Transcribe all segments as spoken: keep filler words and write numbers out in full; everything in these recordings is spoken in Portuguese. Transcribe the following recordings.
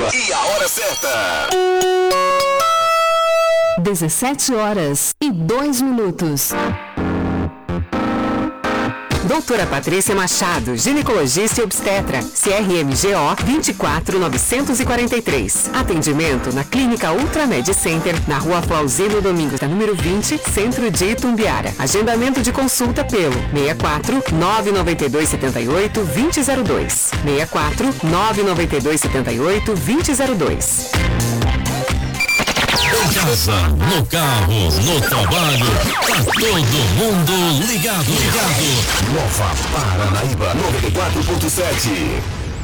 Paranaíba. E a hora certa. dezessete horas e dois minutos. Doutora Patrícia Machado, ginecologista e obstetra, C R M G O vinte e quatro novecentos e quarenta e três. Atendimento na Clínica Ultramed Center, na Rua Flauzino Domingos, número vinte, Centro de Itumbiara. Agendamento de consulta pelo seis quatro nove nove dois sete oito dois zero dois. seis quatro nove nove dois sete oito dois zero dois. Em casa, no carro, no trabalho, tá todo mundo ligado, ligado. Nova Paranaíba noventa e quatro ponto sete.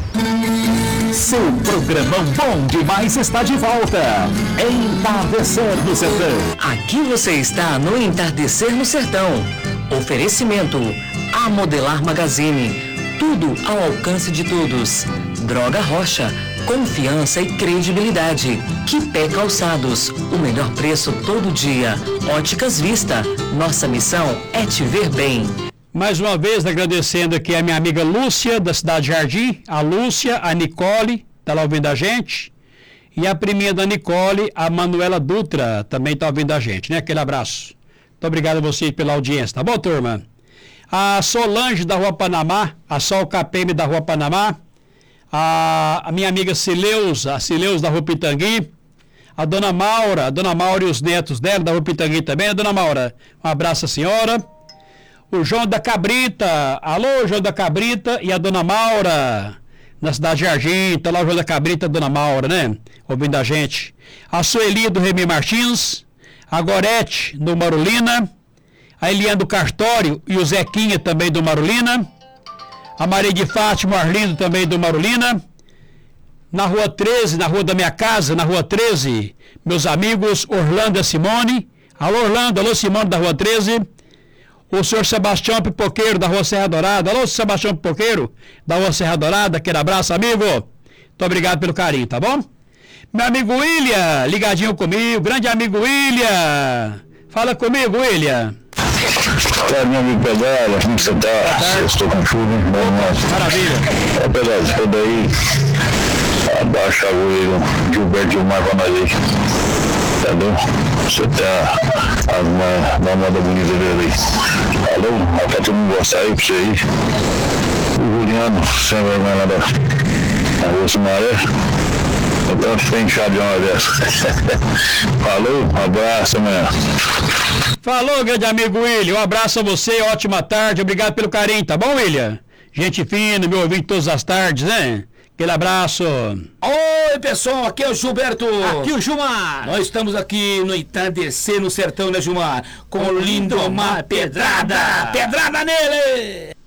Seu programão bom demais está de volta. Entardecer no Sertão. Aqui você está no Entardecer no Sertão. Oferecimento A Modelar Magazine. Tudo ao alcance de todos. Droga Rocha. Confiança e credibilidade. Quipé Calçados, o melhor preço todo dia. Óticas Vista, nossa missão é te ver bem. Mais uma vez agradecendo aqui a minha amiga Lúcia, da Cidade Jardim, a Lúcia, a Nicole, está lá ouvindo a gente, e a priminha da Nicole, a Manuela Dutra, também está ouvindo a gente, né? Aquele abraço. Muito obrigado a vocês pela audiência, tá bom, turma? A Solange da Rua Panamá, a Sol K P M da Rua Panamá, A, a minha amiga Cileuza, a Cileuza da Rua Pitangui, a Dona Maura, a Dona Maura e os netos dela da Rua Pitangui também, a Dona Maura, um abraço à senhora. O João da Cabrita, alô João da Cabrita e a Dona Maura, na Cidade de Jardim, tá lá o João da Cabrita e a Dona Maura, né, ouvindo a gente. A Sueli do Remy Martins, a Gorete do Marulina, a Eliane do Cartório e o Zequinha também do Marulina. A Maria de Fátima, o Arlindo também do Marulina. Na Rua treze, na Rua da Minha Casa, na Rua treze, meus amigos Orlando e Simone. Alô Orlando, alô Simone da Rua treze. O senhor Sebastião Pipoqueiro da Rua Serra Dourada. Alô Sebastião Pipoqueiro da Rua Serra Dourada, aquele abraço, amigo. Muito obrigado pelo carinho, tá bom? Meu amigo William, ligadinho comigo, grande amigo William. Fala comigo, William. É, meu amigo Pedalha, como você tá? Eu estou com chuva, hein? Maravilha. É, Pedalha, você daí, abaixa o William, Gilberto Gilmar pra nós aí. Entendeu? Você tá uma moda bonita dele aí. Alô? Pra todo mundo gostar aí, pra você aí. O Juliano, sem vergonha lá da, da Rua Sumaré. Eu fiquei inchado de uma vez. Falou, um abraço, mano. Falou, grande amigo William. Um abraço a você, ótima tarde. Obrigado pelo carinho, tá bom, William? Gente fina, meu ouvinte todas as tardes, né? Aquele abraço. Oi, pessoal, aqui é o Gilberto. Aqui o Gilmar. Nós estamos aqui no Entardecer no Sertão, né, Gilmar? Com o Lindomar Pedrada. Pedrada nele!